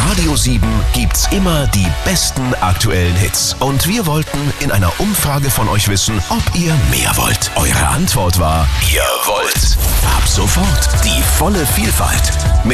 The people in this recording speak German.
Radio 7 gibt's immer die besten aktuellen Hits. Und wir wollten in einer Umfrage von euch wissen, ob ihr mehr wollt. Eure Antwort war, ihr wollt. Ab sofort die volle Vielfalt.